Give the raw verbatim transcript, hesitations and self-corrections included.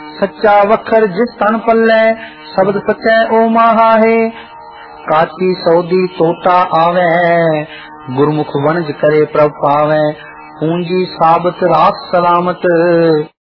सच्चा वखर जिस तन पल्ले शब्द सचै ओ माहाहे। काची सौदी तोता आवे गुरमुख वणज करे प्रभ पावे। पूंजी साबत राख सलामत